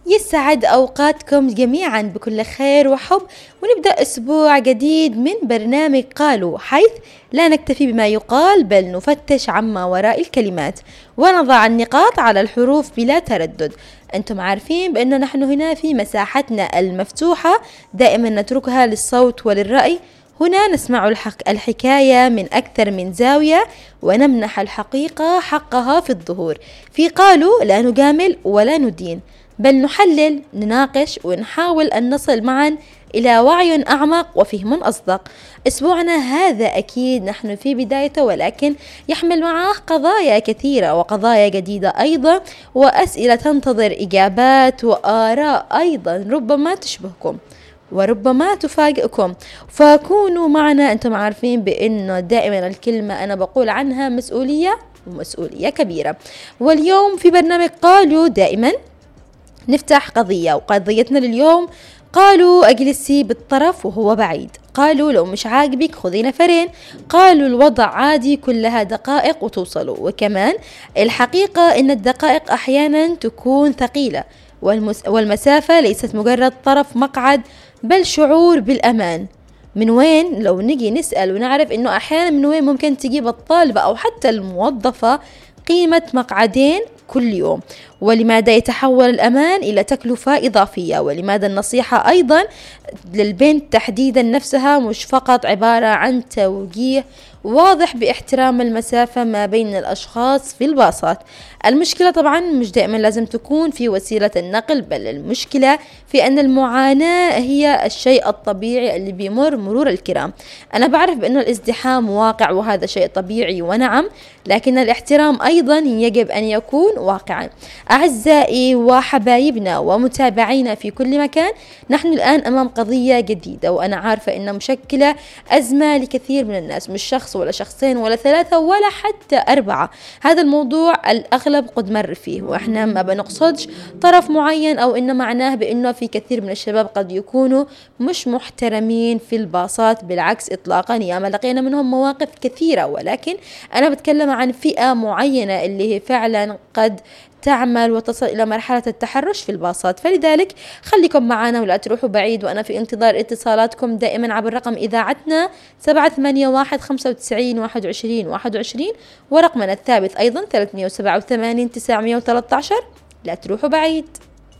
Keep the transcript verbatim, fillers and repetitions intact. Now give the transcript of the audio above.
يسعد أوقاتكم جميعا بكل خير وحب، ونبدأ أسبوع جديد من برنامج قالوا، حيث لا نكتفي بما يقال بل نفتش عما وراء الكلمات ونضع النقاط على الحروف بلا تردد. أنتم عارفين بأنه نحن هنا في مساحتنا المفتوحة دائما نتركها للصوت وللرأي. هنا نسمع الحق الحكاية من أكثر من زاوية ونمنح الحقيقة حقها في الظهور. في قالوا لا نجامل ولا ندين، بل نحلل، نناقش، ونحاول أن نصل معا إلى وعي أعمق وفهم أصدق. أسبوعنا هذا أكيد نحن في بدايته، ولكن يحمل معه قضايا كثيرة وقضايا جديدة أيضا، وأسئلة تنتظر إجابات وآراء أيضا ربما تشبهكم وربما تفاجئكم. فكونوا معنا. أنتم عارفين بأنه دائما الكلمة أنا بقول عنها مسؤولية، ومسؤولية كبيرة. واليوم في برنامج قالوا دائما نفتح قضية، وقضيتنا لليوم قالوا اجلسي بالطرف وهو بعيد، قالوا لو مش عاجبك خذي نفرين، قالوا الوضع عادي كلها دقائق وتوصلوا. وكمان الحقيقة ان الدقائق احيانا تكون ثقيلة، والمس والمسافة ليست مجرد طرف مقعد بل شعور بالامان. من وين لو نجي نسأل ونعرف انه احيانا من وين ممكن تجيب الطالبة او حتى الموظفة قيمة مقعدين كل يوم؟ ولماذا يتحول الأمان إلى تكلفة إضافية؟ ولماذا النصيحة أيضا للبنت تحديدا نفسها مش فقط عبارة عن توجيه واضح باحترام المسافة ما بين الأشخاص في الباصات؟ المشكلة طبعا مش دائما لازم تكون في وسيلة النقل، بل المشكلة في أن المعاناة هي الشيء الطبيعي اللي بيمر مرور الكرام. أنا بعرف بأن الازدحام واقع وهذا شيء طبيعي ونعم، لكن الاحترام أيضا يجب أن يكون واقعا. أعزائي وحبايبنا ومتابعينا في كل مكان، نحن الآن أمام قضية جديدة، وأنا عارفة أنها مشكلة أزمة لكثير من الناس، مش شخص ولا شخصين ولا ثلاثة ولا حتى أربعة. هذا الموضوع الأغلب قد مر فيه، وإحنا ما بنقصدش طرف معين أو إنه معناه بأنه في كثير من الشباب قد يكونوا مش محترمين في الباصات، بالعكس إطلاقا، ياما لقينا منهم مواقف كثيرة، ولكن أنا بتكلم عن فئة معينة اللي هي فعلا قد تعمل وتصل إلى مرحلة التحرش في الباصات. فلذلك خليكم معنا ولا تروحوا بعيد، وأنا في انتظار اتصالاتكم دائما عبر رقم إذاعتنا سبعة ثمانية واحد خمسة وتسعين واحد وعشرين واحد وعشرين، ورقمنا الثابت أيضا ثلاثمية وسبعة وثمانين تسعمية وثلاثة عشر. لا تروحوا بعيد.